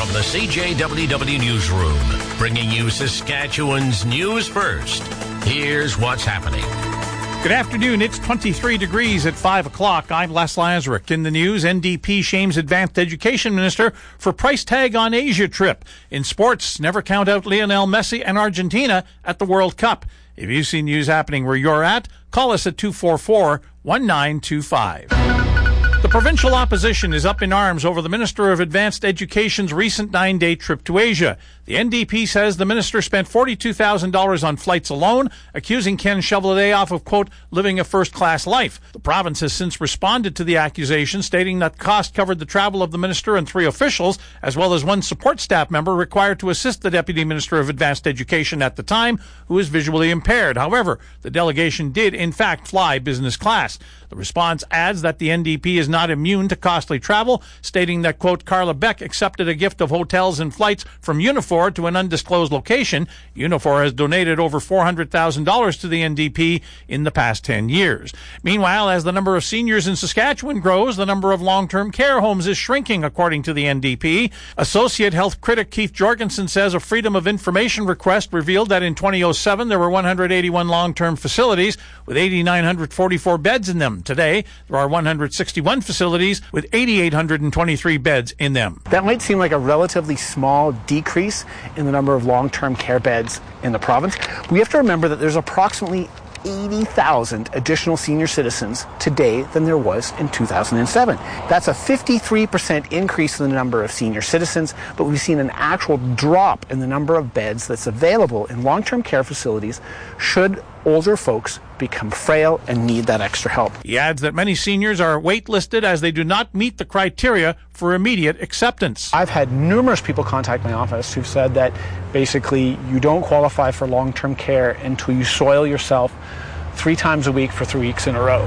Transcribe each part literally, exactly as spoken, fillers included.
From the C J W W Newsroom, bringing you Saskatchewan's news first. Here's what's happening. Good afternoon. It's twenty-three degrees at five o'clock. I'm Les Lazaruk. In the news, N D P shames Advanced Education Minister for price tag on Asia trip. In sports, never count out Lionel Messi and Argentina at the World Cup. If you see news happening where you're at, call us at two four four, one nine two five. The provincial opposition is up in arms over the Minister of Advanced Education's recent nine-day trip to Asia. The N D P says the minister spent forty-two thousand dollars on flights alone, accusing Ken Cheveldayoff of, quote, living a first-class life. The province has since responded to the accusation, stating that cost covered the travel of the minister and three officials, as well as one support staff member required to assist the Deputy Minister of Advanced Education at the time, who is visually impaired. However, the delegation did, in fact, fly business class. The response adds that the N D P is not immune to costly travel, stating that, quote, Carla Beck accepted a gift of hotels and flights from Unifor to an undisclosed location. Unifor has donated over four hundred thousand dollars to the N D P in the past ten years. Meanwhile, as the number of seniors in Saskatchewan grows, the number of long-term care homes is shrinking, according to the N D P. Associate health critic Keith Jorgensen says a Freedom of Information request revealed that in twenty oh seven there were one hundred eighty-one long-term facilities with eight thousand nine hundred forty-four beds in them. Today, there are one hundred sixty-one facilities with eight thousand eight hundred twenty-three beds in them. That might seem like a relatively small decrease in the number of long-term care beds in the province. We have to remember that there's approximately eighty thousand additional senior citizens today than there was in two thousand seven. That's a fifty-three percent increase in the number of senior citizens, but we've seen an actual drop in the number of beds that's available in long-term care facilities should older folks become frail and need that extra help. He adds that many seniors are waitlisted as they do not meet the criteria for immediate acceptance. I've had numerous people contact my office who've said that basically you don't qualify for long-term care until you soil yourself three times a week for three weeks in a row.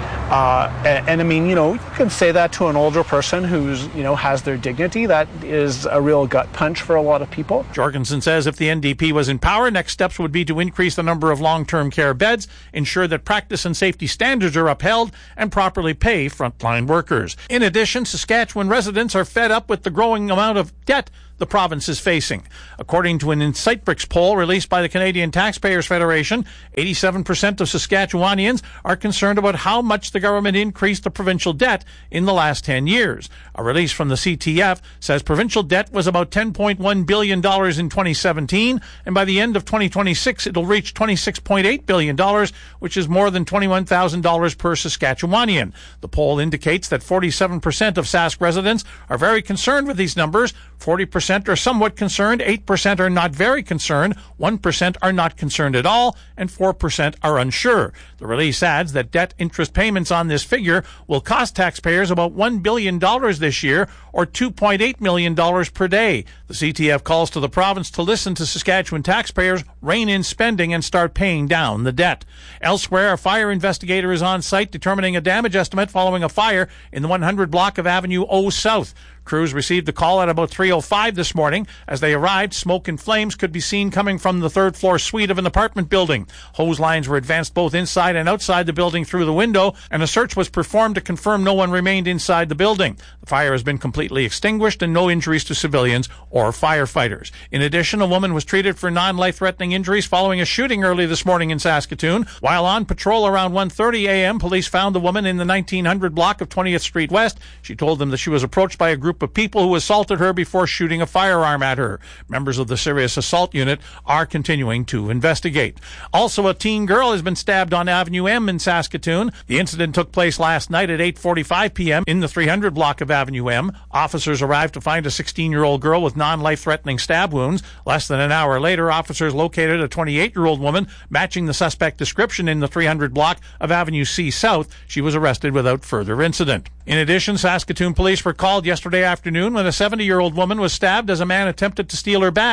Uh, and, and I mean, you know, you can say that to an older person who's, you know, has their dignity. That is a real gut punch for a lot of people. Jorgensen says if the N D P was in power, next steps would be to increase the number of long-term care beds, ensure that practice and safety standards are upheld, and properly pay frontline workers. In addition, Saskatchewan residents are fed up with the growing amount of debt the province is facing. According to an Insightbricks poll released by the Canadian Taxpayers Federation, eighty-seven percent of Saskatchewanians are concerned about how much the government increased the provincial debt in the last ten years. A release from the C T F says provincial debt was about ten point one billion dollars in twenty seventeen, and by the end of twenty twenty-six it'll reach twenty-six point eight billion dollars, which is more than twenty-one thousand dollars per Saskatchewanian. The poll indicates that forty-seven percent of Sask residents are very concerned with these numbers, forty percent are somewhat concerned, eight percent are not very concerned, one percent are not concerned at all, and four percent are unsure. The release adds that debt interest payments on this figure will cost taxpayers about one billion dollars this year, or two point eight million dollars per day. The C T F calls to the province to listen to Saskatchewan taxpayers, rein in spending, and start paying down the debt. Elsewhere, a fire investigator is on site determining a damage estimate following a fire in the one hundred block of Avenue O South. Crews received a call at about three oh five this morning. As they arrived, smoke and flames could be seen coming from the third floor suite of an apartment building. Hose lines were advanced both inside and outside the building through the window, and a search was performed to confirm no one remained inside the building. The fire has been completely extinguished and no injuries to civilians or firefighters. In addition, a woman was treated for non-life-threatening injuries following a shooting early this morning in Saskatoon. While on patrol around one thirty a.m., police found the woman in the nineteen hundred block of twentieth Street West. She told them that she was approached by a group of people who assaulted her before shooting a firearm at her. Members of the Serious Assault Unit are continuing to investigate. Also, a teen girl has been stabbed on Avenue M in Saskatoon. The incident took place last night at eight forty-five p.m. in the three hundred block of Avenue M. Officers arrived to find a sixteen-year-old girl with non-life-threatening stab wounds. Less than an hour later, officers located a twenty-eight-year-old woman matching the suspect description in the three hundred block of Avenue C South. She was arrested without further incident. In addition, Saskatoon police were called yesterday afternoon when a seventy-year-old woman was stabbed as a man attempted to steal her bag.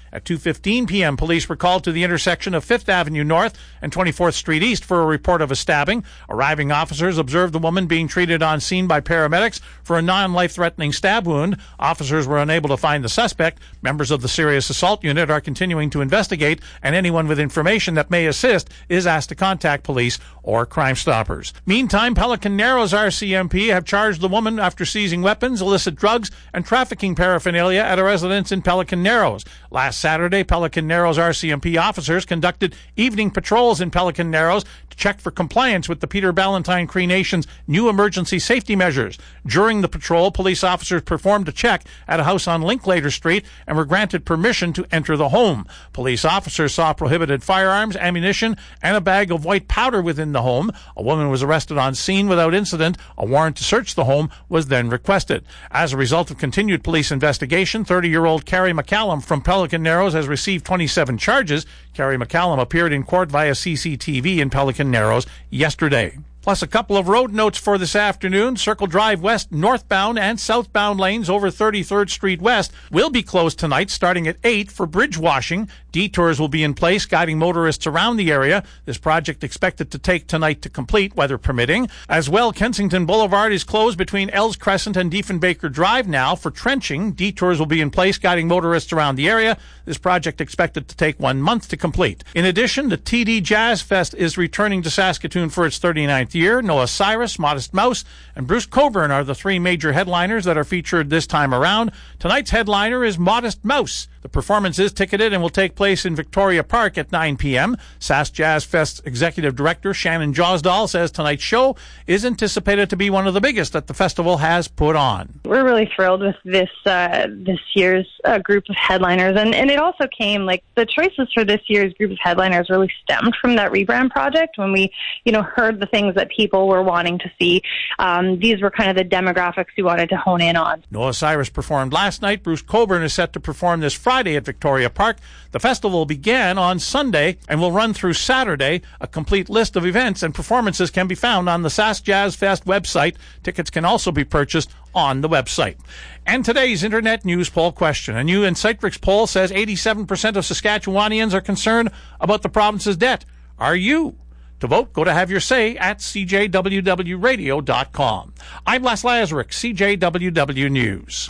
At two fifteen p.m., police were called to the intersection of Fifth Avenue North and twenty-fourth Street East for a report of a stabbing. Arriving officers observed the woman being treated on scene by paramedics for a non-life-threatening stab wound. Officers were unable to find the suspect. Members of the Serious Assault Unit are continuing to investigate, and anyone with information that may assist is asked to contact police or Crime Stoppers. Meantime, Pelican Narrows R C M P have charged the woman after seizing weapons, illicit drugs, and trafficking paraphernalia at a residence in Pelican Narrows. Last Saturday, Pelican Narrows R C M P officers conducted evening patrols in Pelican Narrows to check for compliance with the Peter Ballantine Cree Nation's new emergency safety measures. During the patrol, police officers performed a check at a house on Linklater Street and were granted permission to enter the home. Police officers saw prohibited firearms, ammunition, and a bag of white powder within the home. A woman was arrested on scene without incident. A warrant to search the home was then requested. As a result of continued police investigation, thirty-year-old Carrie McCallum from Pelican Narrows has received twenty-seven charges. Carrie McCallum appeared in court via C C T V in Pelican Narrows yesterday. Plus a couple of road notes for this afternoon. Circle Drive West northbound and southbound lanes over thirty-third Street West will be closed tonight starting at eight for bridge washing. Detours will be in place guiding motorists around the area. This project expected to take tonight to complete, weather permitting. As well, Kensington Boulevard is closed between Ells Crescent and Diefenbaker Drive now for trenching. Detours will be in place guiding motorists around the area. This project expected to take one month to complete. In addition, the T D Jazz Fest is returning to Saskatoon for its thirty-ninth year. Noah Cyrus, Modest Mouse, and Bruce Cockburn are the three major headliners that are featured this time around. Tonight's headliner is Modest Mouse. The performance is ticketed and will take place in Victoria Park at nine p.m. Sask Jazz Fest's executive director, Shannon Josdal, says tonight's show is anticipated to be one of the biggest that the festival has put on. We're really thrilled with this uh, this year's uh, group of headliners, and, and it also came, like, the choices for this year's group of headliners really stemmed from that rebrand project. When we, you know, heard the things that people were wanting to see, um, these were kind of the demographics we wanted to hone in on. Noah Cyrus performed last night. Bruce Cockburn is set to perform this Friday at Victoria Park. The festival began on Sunday and will run through Saturday. A complete list of events and performances can be found on the Sask Jazz Fest website. Tickets can also be purchased on the website. And today's Internet News Poll question. A new Insightrix poll says eighty-seven percent of Saskatchewanians are concerned about the province's debt. Are you? To vote, go to have your say at c j w w radio dot com. I'm Les Lazaruk, C J W W News.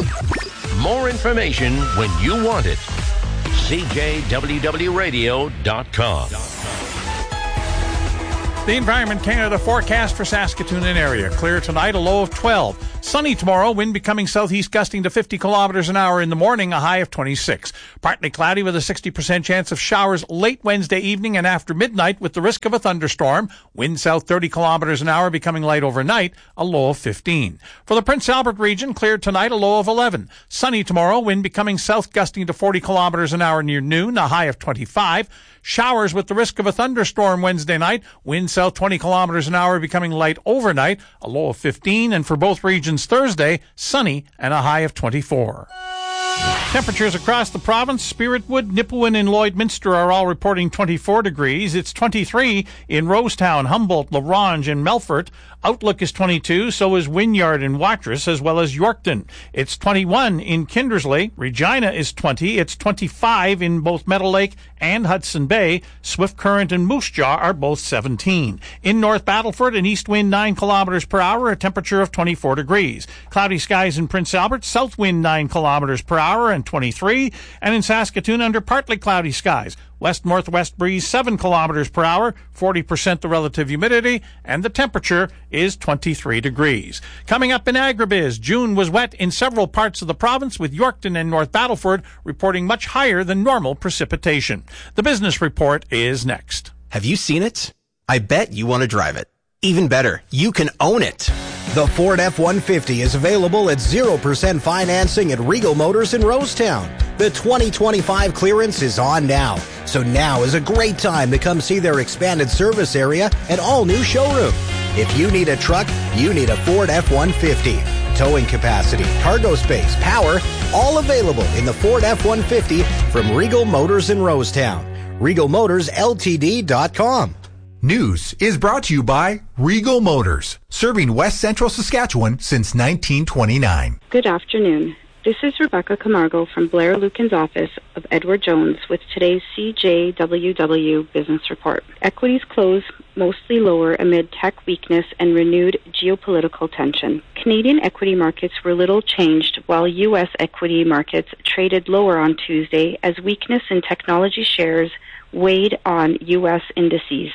More information when you want it. c j w w radio dot com. The Environment Canada forecast for Saskatoon and area. Clear tonight, a low of twelve. Sunny tomorrow, wind becoming southeast gusting to fifty kilometers an hour in the morning, a high of twenty-six. Partly cloudy with a sixty percent chance of showers late Wednesday evening and after midnight with the risk of a thunderstorm. Wind south thirty kilometers an hour becoming light overnight, a low of fifteen. For the Prince Albert region, cleared tonight, a low of eleven. Sunny tomorrow, wind becoming south gusting to forty kilometers an hour near noon, a high of twenty-five. Showers with the risk of a thunderstorm Wednesday night. Wind south twenty kilometers an hour becoming light overnight, a low of fifteen. And for both regions Thursday, sunny and a high of twenty-four. Temperatures across the province, Spiritwood, Nipawin, and Lloydminster are all reporting twenty-four degrees. It's twenty-three in Rosetown, Humboldt, La Ronge, and Melfort. Outlook is twenty-two, so is Wynyard and Watrous, as well as Yorkton. It's twenty-one in Kindersley. Regina is twenty. It's twenty-five in both Meadow Lake and Hudson Bay. Swift Current and Moose Jaw are both seventeen. In North Battleford, an east wind nine kilometers per hour, a temperature of twenty-four degrees. Cloudy skies in Prince Albert, south wind nine kilometers per hour and twenty-three. And in Saskatoon, under partly cloudy skies. West-northwest breeze seven kilometers per hour, forty percent the relative humidity, and the temperature is twenty-three degrees. Coming up in Agribiz, June was wet in several parts of the province, with Yorkton and North Battleford reporting much higher than normal precipitation. The business report is next. Have you seen it? I bet you want to drive it. Even better, you can own it. The Ford F one fifty is available at zero percent financing at Regal Motors in Rosetown. The twenty twenty-five clearance is on now, so now is a great time to come see their expanded service area and all-new showroom. If you need a truck, you need a Ford F one fifty. Towing capacity, cargo space, power, all available in the Ford F one fifty from Regal Motors in Rosetown. Regal Motors L T D dot com. News is brought to you by Regal Motors, serving West Central Saskatchewan since nineteen twenty-nine. Good afternoon. This is Rebecca Camargo from Blair Lucan's office of Edward Jones with today's C J W W Business Report. Equities close mostly lower amid tech weakness and renewed geopolitical tension. Canadian equity markets were little changed, while U S equity markets traded lower on Tuesday as weakness in technology shares weighed on U S indices.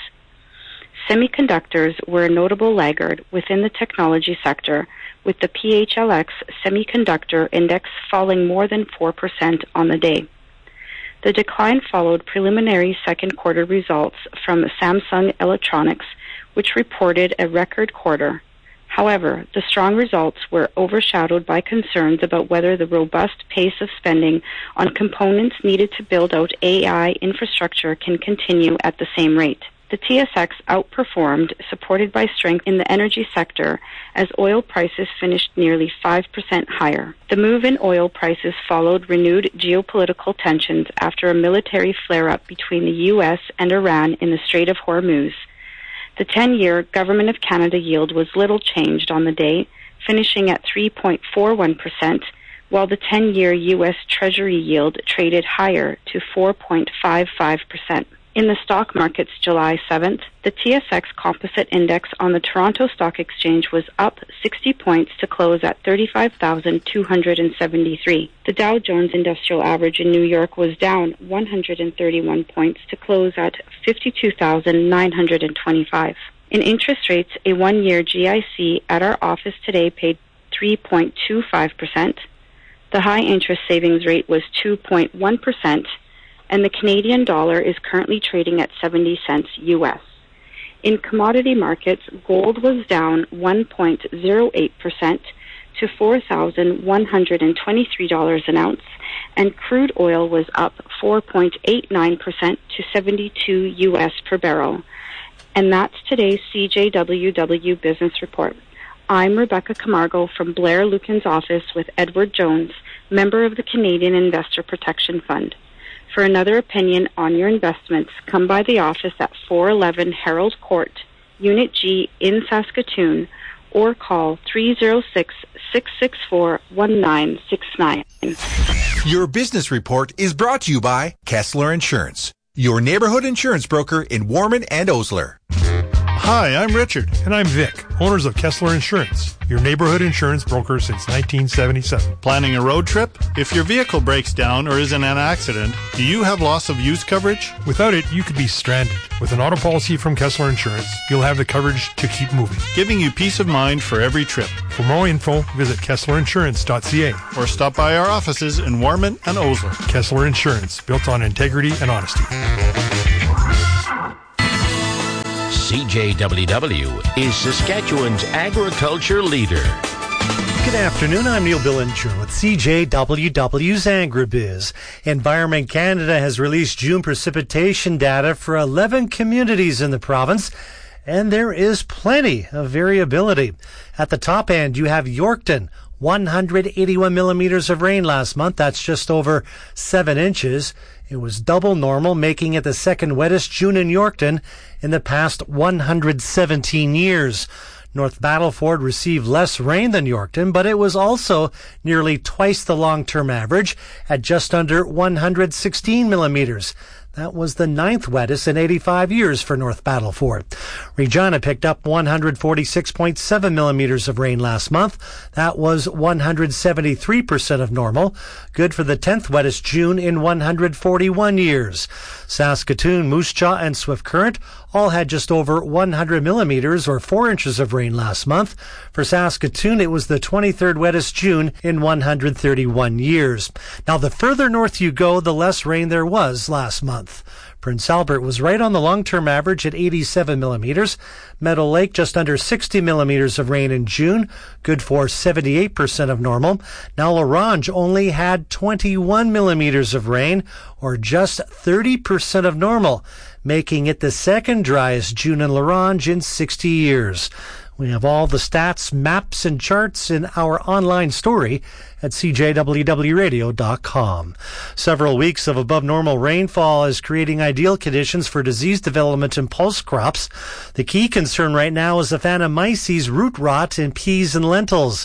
Semiconductors were a notable laggard within the technology sector, with the P H L X Semiconductor Index falling more than four percent on the day. The decline followed preliminary second quarter results from Samsung Electronics, which reported a record quarter. However, the strong results were overshadowed by concerns about whether the robust pace of spending on components needed to build out A I infrastructure can continue at the same rate. The T S X outperformed, supported by strength in the energy sector, as oil prices finished nearly five percent higher. The move in oil prices followed renewed geopolitical tensions after a military flare-up between the U S and Iran in the Strait of Hormuz. The ten-year Government of Canada yield was little changed on the day, finishing at three point four one percent, while the ten-year U S Treasury yield traded higher to four point five five percent. In the stock markets July seventh, the T S X Composite Index on the Toronto Stock Exchange was up sixty points to close at thirty-five thousand two hundred seventy-three. The Dow Jones Industrial Average in New York was down one hundred thirty-one points to close at fifty-two thousand nine hundred twenty-five. In interest rates, a one-year G I C at our office today paid three point two five percent. The high interest savings rate was two point one percent. And the Canadian dollar is currently trading at seventy cents U S. In commodity markets, gold was down one point zero eight percent to four thousand one hundred twenty-three dollars an ounce, and crude oil was up four point eight nine percent to seventy-two U S per barrel. And that's today's C J W W Business Report. I'm Rebecca Camargo from Blair Lucan's office with Edward Jones, member of the Canadian Investor Protection Fund. For another opinion on your investments, come by the office at four eleven Harold Court, Unit G in Saskatoon, or call three oh six, six six four, one nine six nine. Your business report is brought to you by Kessler Insurance, your neighborhood insurance broker in Warman and Osler. Hi, I'm Richard. And I'm Vic, owners of Kessler Insurance, your neighborhood insurance broker since nineteen seventy-seven. Planning a road trip? If your vehicle breaks down or is in an accident, do you have loss of use coverage? Without it, you could be stranded. With an auto policy from Kessler Insurance, you'll have the coverage to keep moving, giving you peace of mind for every trip. For more info, visit kessler insurance dot c a or stop by our offices in Warman and Osler. Kessler Insurance, built on integrity and honesty. C J W W is Saskatchewan's agriculture leader. Good afternoon, I'm Neil Billinger with C J W W's AgriBiz. Environment Canada has released June precipitation data for eleven communities in the province, and there is plenty of variability. At the top end, you have Yorkton, one hundred eighty-one millimeters of rain last month. That's just over seven inches. It was double normal, making it the second wettest June in Yorkton in the past one hundred seventeen years. North Battleford received less rain than Yorkton, but it was also nearly twice the long-term average at just under one hundred sixteen millimeters. That was the ninth wettest in eighty-five years for North Battleford. Regina picked up one hundred forty-six point seven millimeters of rain last month. That was one hundred seventy-three percent of normal. Good for the tenth wettest June in one hundred forty-one years. Saskatoon, Moose Jaw, and Swift Current all had just over one hundred millimeters or four inches of rain last month. For Saskatoon, it was the twenty-third wettest June in one hundred thirty-one years. Now, the further north you go, the less rain there was last month. Prince Albert was right on the long-term average at eighty-seven millimeters. Meadow Lake just under sixty millimeters of rain in June, good for seventy-eight percent of normal. Now La Ronge only had twenty-one millimeters of rain, or just thirty percent of normal, making it the second driest June in La Ronge in sixty years. We have all the stats, maps, and charts in our online story at c j w w radio dot com. Several weeks of above-normal rainfall is creating ideal conditions for disease development in pulse crops. The key concern right now is Aphanomyces root rot in peas and lentils.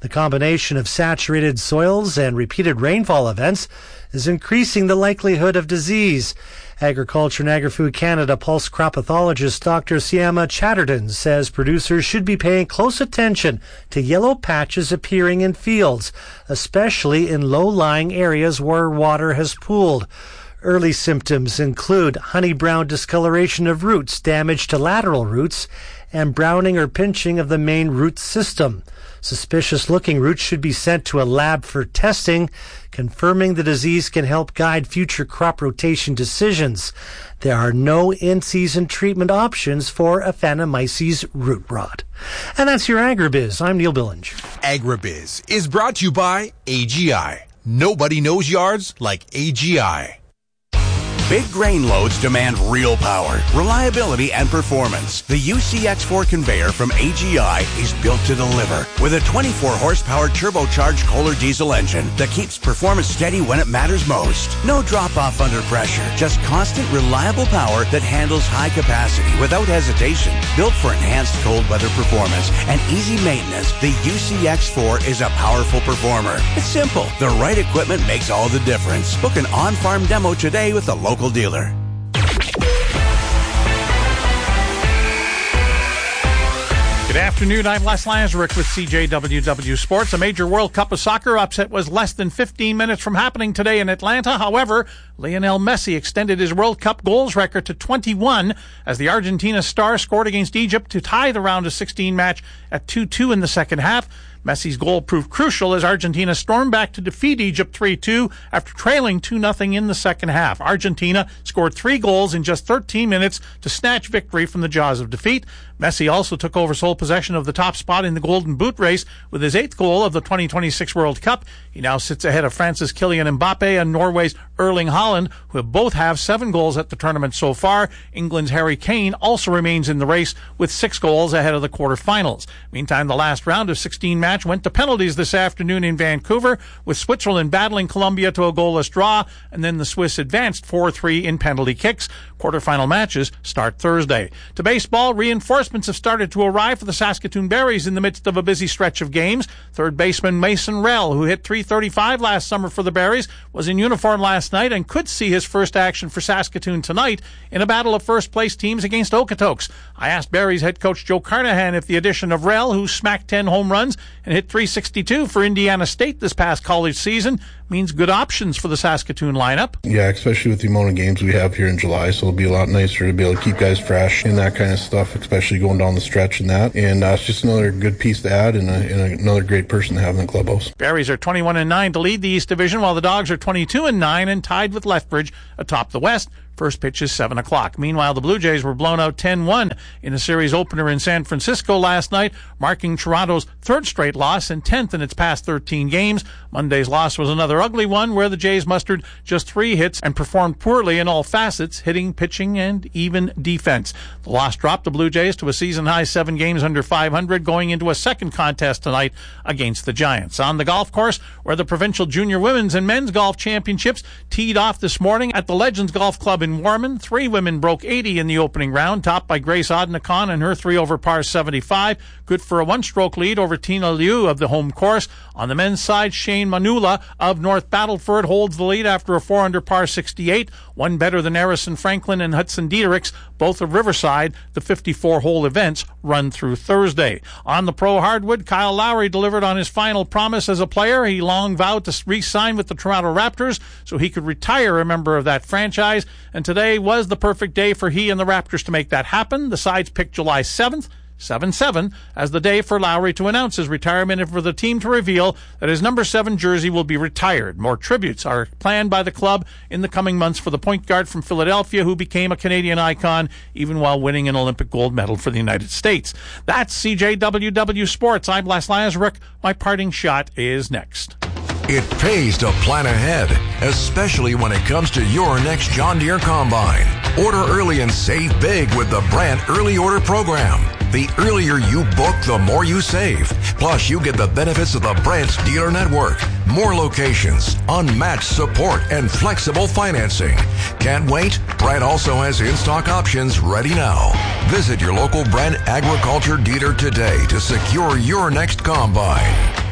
The combination of saturated soils and repeated rainfall events is increasing the likelihood of disease. Agriculture and Agri-Food Canada pulse crop pathologist Doctor Siama Chatterton says producers should be paying close attention to yellow patches appearing in fields, especially in low-lying areas where water has pooled. Early symptoms include honey-brown discoloration of roots, damage to lateral roots, and browning or pinching of the main root system. Suspicious-looking roots should be sent to a lab for testing. Confirming the disease can help guide future crop rotation decisions. There are no in-season treatment options for Aphanomyces root rot. And that's your Agribiz. I'm Neil Billinger. Agribiz is brought to you by A G I. Nobody knows yards like A G I. Big grain loads demand real power, reliability, and performance. The U C X four conveyor from A G I is built to deliver with a twenty-four horsepower turbocharged Kohler diesel engine that keeps performance steady when it matters most. No drop-off under pressure, just constant, reliable power that handles high capacity without hesitation. Built for enhanced cold weather performance and easy maintenance, the U C X four is a powerful performer. It's simple. The right equipment makes all the difference. Book an on-farm demo today with a local dealer. Good afternoon, I'm Les Lazaruk with C J W W Sports. A major World Cup of Soccer upset was less than fifteen minutes from happening today in Atlanta. However, Lionel Messi extended his World Cup goals record to twenty-one as the Argentina star scored against Egypt to tie the round of sixteen match at two two in the second half. Messi's goal proved crucial as Argentina stormed back to defeat Egypt three two after trailing two nothing in the second half. Argentina scored three goals in just thirteen minutes to snatch victory from the jaws of defeat. Messi also took over sole possession of the top spot in the Golden Boot race with his eighth goal of the twenty twenty-six World Cup. He now sits ahead of France's Kylian Mbappe and Norway's Erling Haaland, who both have seven goals at the tournament so far. England's Harry Kane also remains in the race with six goals ahead of the quarterfinals. Meantime, the last round of sixteen match went to penalties this afternoon in Vancouver, with Switzerland battling Colombia to a goalless draw, and then the Swiss advanced four three in penalty kicks. Quarterfinal matches start Thursday. To baseball, reinforcements have started to arrive for the Saskatoon Berries in the midst of a busy stretch of games. Third baseman Mason Rell, who hit three thirty-five last summer for the Berries, was in uniform last night and could see his first action for Saskatoon tonight in a battle of first-place teams against Okotoks. I asked Berries head coach Joe Carnahan if the addition of Rell, who smacked ten home runs and hit three sixty-two for Indiana State this past college season, means good options for the Saskatoon lineup. Yeah, especially with the amount of games we have here in July, so it'll be a lot nicer to be able to keep guys fresh and that kind of stuff, especially going down the stretch and that. And uh, it's just another good piece to add and, a, and another great person to have in the clubhouse. Berries are twenty-one and nine to lead the East Division, while the Dogs are twenty-two and nine and tied with Lethbridge atop the West. First pitch is seven o'clock. Meanwhile, the Blue Jays were blown out ten one in a series opener in San Francisco last night, marking Toronto's third straight loss and tenth in its past thirteen games. Monday's loss was another ugly one, where the Jays mustered just three hits and performed poorly in all facets, hitting, pitching, and even defense. The loss dropped the Blue Jays to a season-high seven games under five hundred, going into a second contest tonight against the Giants. On the golf course, where the provincial junior women's and men's golf championships teed off this morning at the Legends Golf Club in Warman, three women broke eighty in the opening round, topped by Grace Odnakon and her three over par seventy-five, good for a one-stroke lead over Tina Liu of the home course. On the men's side, Shane Manula of North Battleford holds the lead after a four under par sixty-eight, one better than Harrison Franklin and Hudson Diederichs, both of Riverside. The fifty-four hole events run through Thursday. On the pro hardwood, Kyle Lowry delivered on his final promise as a player. He long vowed to re-sign with the Toronto Raptors so he could retire a member of that franchise, and today was the perfect day for he and the Raptors to make that happen. The sides picked July seventh, seven seven, as the day for Lowry to announce his retirement and for the team to reveal that his number seven jersey will be retired. More tributes are planned by the club in the coming months for the point guard from Philadelphia, who became a Canadian icon even while winning an Olympic gold medal for the United States. That's C J W W Sports. I'm Les Lazaruk. My parting shot is next. It pays to plan ahead, especially when it comes to your next John Deere combine. Order early and save big with the Brandt Early Order Program. The earlier you book, the more you save. Plus, you get the benefits of the Brandt Dealer Network. More locations, unmatched support, and flexible financing. Can't wait? Brandt also has in-stock options ready now. Visit your local Brandt Agriculture dealer today to secure your next combine.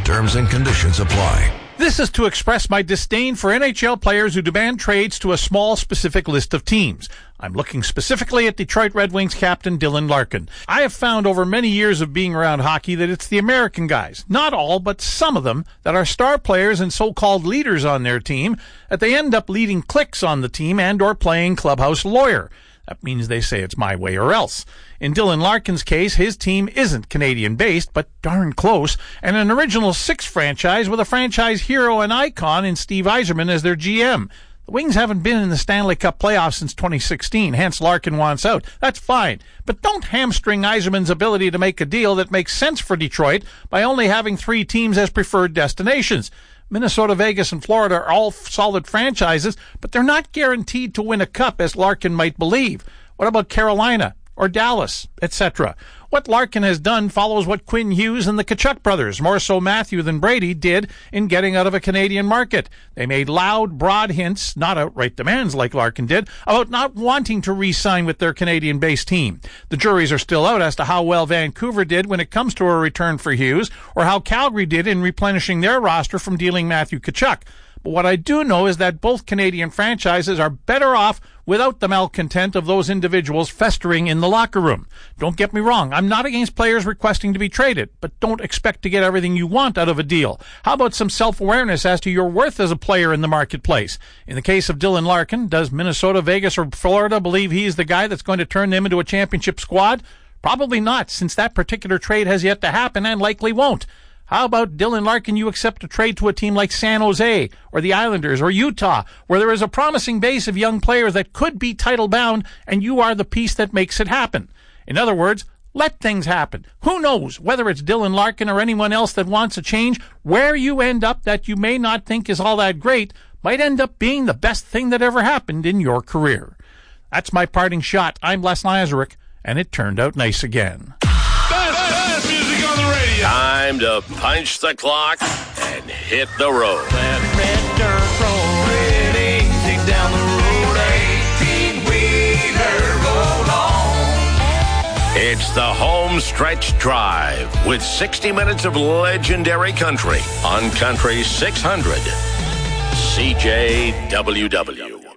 Terms and conditions apply. This is to express my disdain for N H L players who demand trades to a small, specific list of teams. I'm looking specifically at Detroit Red Wings captain Dylan Larkin. I have found over many years of being around hockey that it's the American guys, not all, but some of them, that are star players and so-called leaders on their team, that they end up leading cliques on the team and or playing clubhouse lawyer. That means they say it's my way or else. In Dylan Larkin's case, his team isn't Canadian-based, but darn close, and an original six franchise with a franchise hero and icon in Steve Yzerman as their G M. The Wings haven't been in the Stanley Cup playoffs since twenty sixteen, hence Larkin wants out. That's fine, but don't hamstring Yzerman's ability to make a deal that makes sense for Detroit by only having three teams as preferred destinations. Minnesota, Vegas, and Florida are all solid franchises, but they're not guaranteed to win a cup, as Larkin might believe. What about Carolina or Dallas, et cetera? What Larkin has done follows what Quinn Hughes and the Tkachuk brothers, more so Matthew than Brady, did in getting out of a Canadian market. They made loud, broad hints, not outright demands like Larkin did, about not wanting to re-sign with their Canadian-based team. The juries are still out as to how well Vancouver did when it comes to a return for Hughes, or how Calgary did in replenishing their roster from dealing Matthew Tkachuk. But what I do know is that both Canadian franchises are better off without the malcontent of those individuals festering in the locker room. Don't get me wrong, I'm not against players requesting to be traded, but don't expect to get everything you want out of a deal. How about some self-awareness as to your worth as a player in the marketplace? In the case of Dylan Larkin, does Minnesota, Vegas, or Florida believe he's the guy that's going to turn them into a championship squad? Probably not, since that particular trade has yet to happen and likely won't. How about Dylan Larkin, you accept a trade to a team like San Jose or the Islanders or Utah, where there is a promising base of young players that could be title-bound, and you are the piece that makes it happen? In other words, let things happen. Who knows, whether it's Dylan Larkin or anyone else that wants a change, where you end up that you may not think is all that great might end up being the best thing that ever happened in your career. That's my parting shot. I'm Les Lazaruk, and it turned out nice again. Time to punch the clock and hit the road. That red dirt road, easy down the road, eighteen-wheeler, roll on. It's the home stretch drive with sixty minutes of legendary country on Country six hundred C J W W.